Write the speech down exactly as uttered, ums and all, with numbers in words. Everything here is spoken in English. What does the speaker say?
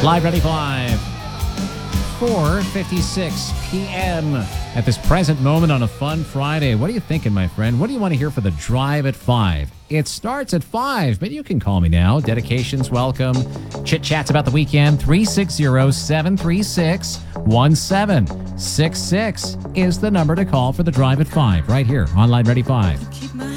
Live Ready five. four fifty-six p.m. at this present moment on a fun Friday. What are you thinking, my friend? What do you want to hear for the drive at five? It starts at five, but you can call me now. Dedications welcome. Chit-chats about the weekend. three six zero, seven three six, one seven six six is the number to call for the drive at five right here on Live Ready five. Keep my